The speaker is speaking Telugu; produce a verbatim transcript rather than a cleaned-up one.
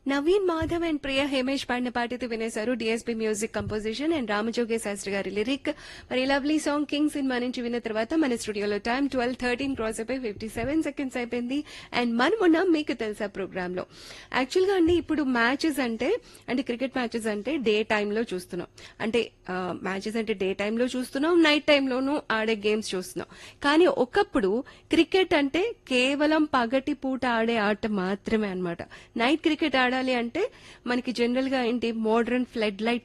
నవీన్ మాధవ్ అండ్ ప్రియ హేమేష్ పాడిన పాటతో వినేశారు. DSP music composition and Ramajogayya Sastry గారి లిరిక్. మరి లవ్లీ సాంగ్ కింగ్ సినిమా నుంచి విన్న తర్వాత మన స్టూడియోలో టైం ట్వెల్వ్ థర్టీన్ క్రాస్ అయిపోయి ఫిఫ్టీ సెవెన్ సెకండ్స్ అయిపోయింది. అండ్ మనమున్నాం మీకు తెలుసా ప్రోగ్రామ్ లో. యాక్చువల్ గా అండి ఇప్పుడు మ్యాచెస్ అంటే అంటే క్రికెట్ మ్యాచెస్ అంటే డే టైంలో చూస్తున్నాం. అంటే మ్యాచెస్ అంటే డే టైంలో చూస్తున్నాం, నైట్ టైంలోనూ ఆడే గేమ్స్ చూస్తున్నాం. కానీ ఒకప్పుడు క్రికెట్ అంటే కేవలం పగటి పూట ఆడే ఆట మాత్రమే అన్నమాట. నైట్ క్రికెట్ ఆడాలి అంటే మనకి జనరల్ గా ఏంటి మోడర్న్ ఫ్లడ్ లైట్